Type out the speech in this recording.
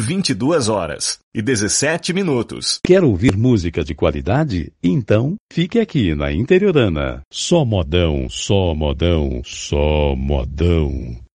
22h17. Quer ouvir música de qualidade? Então, fique aqui na Interiorana. Só modão, só modão, só modão.